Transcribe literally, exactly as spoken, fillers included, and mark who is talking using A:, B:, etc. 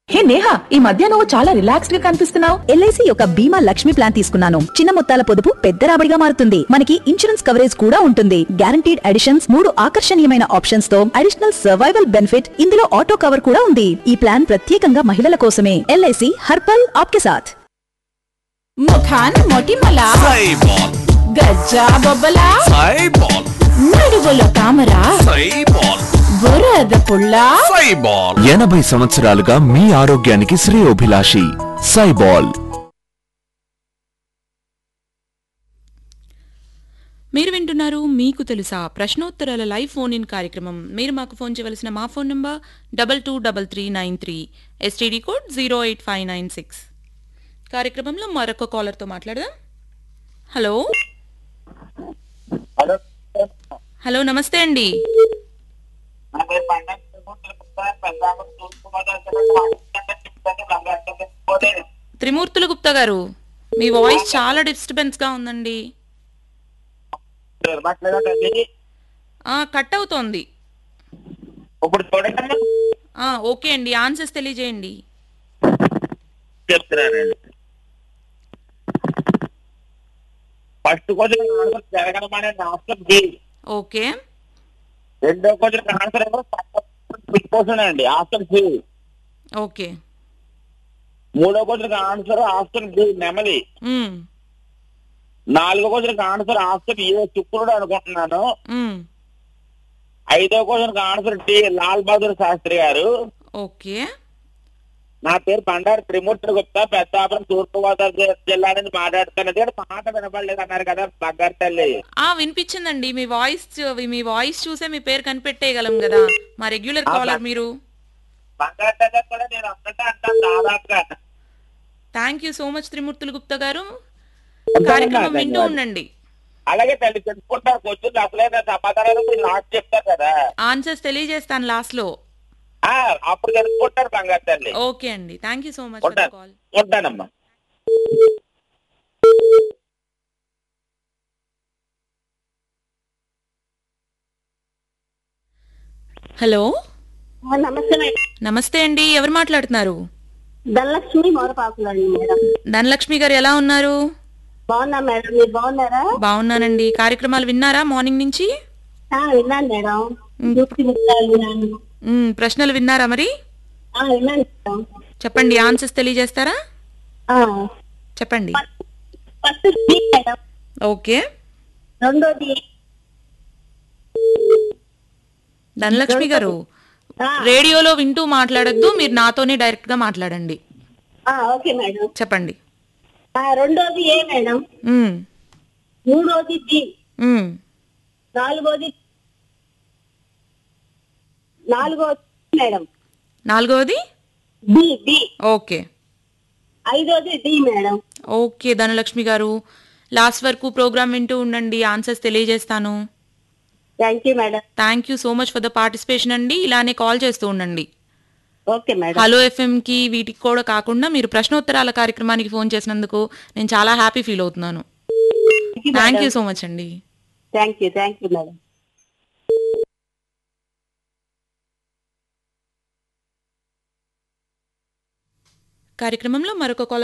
A: హే నేహా, ఈ మధ్య నువ్వు చాలా రిలాక్స్డ్ గా కనిపిస్తున్నావు.
B: ఎల్ఐసి యొక్క బీమా లక్ష్మి ప్లాన్ తీసుకున్నాను. చిన్న మొత్తాల పొదుపు పెద్ద రాబడిగా మారుతుంది. మనకి ఇన్సూరెన్స్ కవరేజ్ కూడా ఉంటుంది. గ్యారంటీడ్ అడిషన్స్, మూడు ఆకర్షణీయమైన ఆప్షన్స్ తో అడిషనల్ సర్వైవల్ బెనిఫిట్, ఇందులో ఆటో కవర్ కూడా ఉంది. ఈ ప్లాన్ ప్రత్యేకంగా మహిళల కోసమే. ఎల్ఐసి హర్పల్ ఆప్కే సాథ్.
C: ముఖాన్ మొటిమల
D: సైబాల్
C: గజ్జా బొబ్బల
D: సైబాల్
C: నడువుల తామర
D: సైబాల్
C: బురద పుల్ల
D: సైబాల్ ఎనభై సంవత్సరాలుగా మీ ఆరోగ్యానికి శ్రేయోభిలాషి సైబాల్.
E: మీరు వింటున్నారు మీకు తెలుసా ప్రశ్నోత్తరాల లైవ్ ఫోన్ ఇన్ కార్యక్రమం. మీరు మాకు ఫోన్ చేయవలసిన మా phone number double two double three nine three STD code zero eight five nine six. కార్యక్రమంలో మరొక కాలర్తో మాట్లాడదాం. హలో హలో నమస్తే అండి. త్రిమూర్తుల గుప్తా గారు, మీ వాయిస్ చాలా డిస్టర్బెన్స్ గా ఉందండి. కట్ అవుతోంది. ఓకే అండి, ఆన్సర్స్ తెలియజేయండి.
F: చెప్తున్నానండి. ఫస్ట్ క్వశ్చన్ ఆన్సర్ జరగడం అనేది ఆప్షన్ బి.
E: ఓకే.
F: రెండో క్వశ్చన్ ఆన్సర్ ఏమో బిగ్ క్వశ్చన్ అండి, ఆప్షన్ సి.
E: ఓకే.
F: మూడో క్వశ్చన్ ఆన్సర్ ఆప్షన్ బి నెమలి. నాలుగో క్వశ్చన్ ఆన్సర్ ఆప్షన్ ఏ శుక్రుడు అనుకుంటున్నాను. ఐదో question answer D Lal Bahadur Sastry గారు.
E: ఓకే.
F: నా పేరు బండారు త్రిమూర్తుల గుప్తా, పెద్దాపురం తూర్పు గోదావరి జిల్లా నుంచి మాట్లాడుతున్నది. పాట వినపడలేదు అన్నారు కదా బంగారు తల్లి.
E: ఆ వినిపించిందండి. మీ వాయిస్ మీ వాయిస్ చూసే మీ పేరు కనిపెట్టేయగలం కదా. మా రెగ్యులర్ కాలర్ మీరు.
F: బంగారు తల్లి కూడా నేను ఒక్కటే అంటాను దాదాపుగా.
E: థ్యాంక్ యూ సో మచ్ త్రిమూర్తుల గుప్తా గారు. కార్యక్రమం వింటూ ఉండండి.
F: అలాగే తల్లి తెలుసుకుంటారు. క్వశ్చన్ అసలైన సమాధానాలు మీరు లాస్ట్ చెప్తారు కదా.
E: ఆన్సర్స్ తెలియజేస్తాను లాస్ట్ లో.
F: అప్పుడు తెలుసుకుంటారు బంగారు తల్లి.
E: ఓకే అండి, thank you so much for the call.
F: ఉంటానమ్మా.
E: హలో
G: నమస్తే మేడం.
E: నమస్తే అండి, ఎవరు మాట్లాడుతున్నారు?
G: ధనలక్ష్మి మోరపాకులండి మేడం.
E: ధనలక్ష్మి గారు ఎలా ఉన్నారు?
G: బాగున్నా మేడం, మీరు బాగున్నారా?
E: బాగున్నానండి. కార్యక్రమాలు విన్నారా మార్నింగ్ నుంచి?
G: విన్నాను మేడం. డ్యూటీ విన్నాను.
E: ప్రశ్నలు విన్నారా మరి?
G: విన్నాను మేడం.
E: చెప్పండి, ఆన్సర్స్ తెలియజేస్తారా? చెప్పండి.
G: First B madam.
E: ఓకే.
G: రెండోది
E: ధనలక్ష్మి గారు, రేడియోలో వింటూ మాట్లాడద్దు, మీరు నాతోనే డైరెక్ట్ గా మాట్లాడండి.
G: Okay madam.
E: చెప్పండి.
G: రెండోది ఏ మేడం. మూడోది బి. నాలుగోది నాలుగోది మేడం.
E: నాలుగోది
G: బి బి.
E: ఓకే.
G: ఐదోది డి మేడం.
E: ఓకే ధనలక్ష్మి గారు, లాస్ట్ వరకు ప్రోగ్రామ్ వింటూ ఉండండి, ఆన్సర్స్ తెలియజేస్తాను.
G: Thank you madam.
E: Thank you so much for the participation అండి. ఇలానే కాల్ చేస్తూ ఉండండి.
G: Okay madam.
E: హలో ఎఫ్ఎం కి వీటికి కూడా కాకుండా మీరు ప్రశ్నోత్తరాల కార్యక్రమానికి ఫోన్ చేసినందుకు నేను చాలా హ్యాపీ ఫీల్ అవుతున్నాను. థ్యాంక్ యూ సో మచ్ అండి.
G: Thank you thank you madam.
E: కార్యక్రమంలో మరొక కాలర్